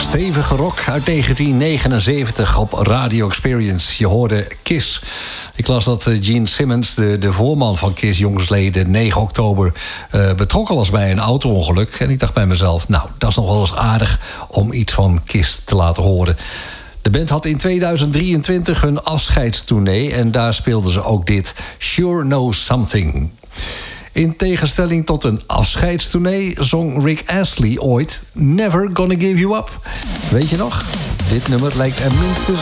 Stevige rock uit 1979 op Radio Experience. Je hoorde Kiss. Ik las dat Gene Simmons, de voorman van Kiss jongsleden, 9 oktober betrokken was bij een auto-ongeluk. En ik dacht bij mezelf, nou, dat is nog wel eens aardig om iets van Kiss te laten horen. De band had in 2023 hun afscheidstournee en daar speelden ze ook dit Sure Knows Something. In tegenstelling tot een afscheidstournee zong Rick Astley ooit Never Gonna Give You Up. Weet je nog? Dit nummer lijkt er minstens